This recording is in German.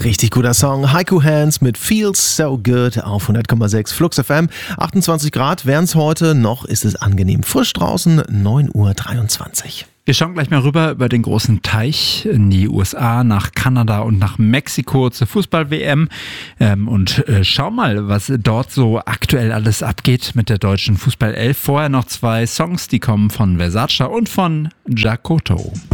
Richtig guter Song. Haiku Hands mit Feels So Good auf 100,6 Flux FM. 28 Grad wären es heute, noch ist es angenehm frisch draußen, 9:23 Uhr. Wir schauen gleich mal rüber über den großen Teich in die USA, nach Kanada und nach Mexiko zur Fußball-WM und schau mal, was dort so aktuell alles abgeht mit der deutschen Fußball-11. Vorher noch 2 Songs, die kommen von Versace und von Jacoto.